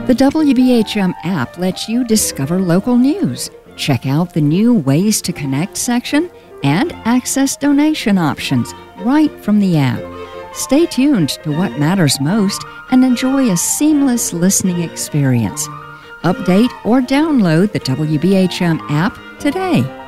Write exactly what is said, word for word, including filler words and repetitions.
The W B H M app lets you discover local news, check out the new Ways to Connect section, and access donation options right from the app. Stay tuned to what matters most and enjoy a seamless listening experience. Update or download the W B H M app today.